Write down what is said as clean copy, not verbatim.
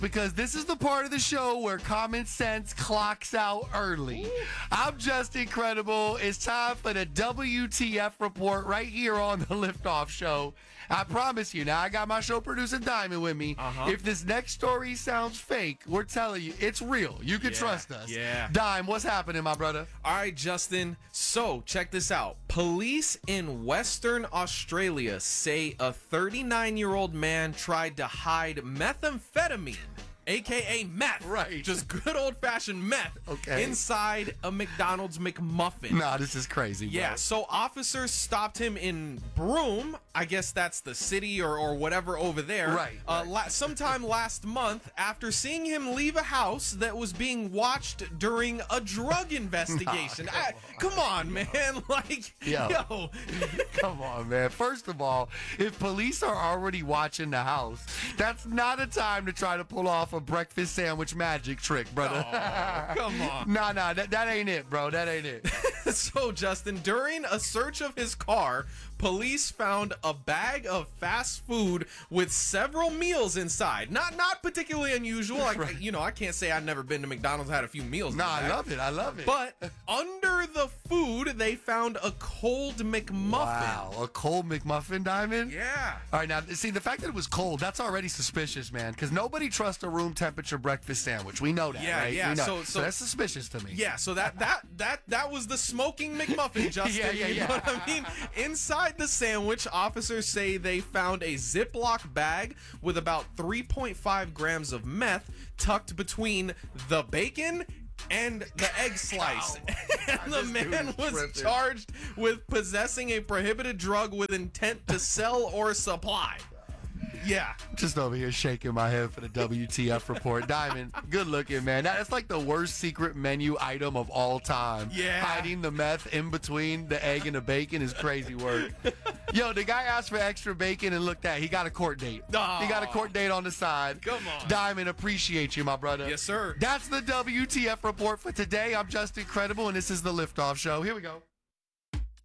because this is the part of the show where common sense clocks out early. I'm just incredible. It's time for the WTF report right here on the Liftoff Show. I promise you. Now, I got my show producer Diamond with me. If this next story sounds fake, we're telling you it's real. You can trust us. Yeah. Dime, what's happening, my brother? All right, Justin. So, check this out. Police in Western Australia say a 39-year-old man tried to hide methamphetamine, a.k.a. meth. Right. Just good old-fashioned meth. Okay. Inside a McDonald's McMuffin. Nah, this is crazy, bro. Yeah, so officers stopped him in Broome. I guess that's the city or whatever over there. Right. Sometime last month after seeing him leave a house that was being watched during a drug investigation. Come on, man. Like, yo. Come on, man. First of all, if police are already watching the house, that's not a time to try to pull off a breakfast sandwich magic trick, brother. Oh, come on. Nah, that ain't it, bro. That ain't it. So, Justin, during a search of his car, police found a bag of fast food with several meals inside. Not particularly unusual. I can't say I've never been to McDonald's and had a few meals. Nah, I love it. But under the food, they found a cold McMuffin. Wow, a cold McMuffin, Diamond? Yeah. All right, now, see, the fact that it was cold, that's already suspicious, man, because nobody trusts a room temperature breakfast sandwich. We know that, right? Yeah, We know. so that's suspicious to me. Yeah, so that was the smoking McMuffin, Justin. Yeah. You know what I mean? Inside the sandwich, officers say they found a Ziploc bag with about 3.5 grams of meth tucked between the bacon and the egg slice. And the man was charged with possessing a prohibited drug with intent to sell or supply. Yeah. Just over here shaking my head for the WTF report. Diamond, good looking, man. That's like the worst secret menu item of all time. Yeah. Hiding the meth in between the egg and the bacon is crazy work. Yo, the guy asked for extra bacon and look that. He got a court date. Oh. He got a court date on the side. Come on. Diamond, appreciate you, my brother. Yes, sir. That's the WTF report for today. I'm just incredible, and this is the Liftoff Show. Here we go.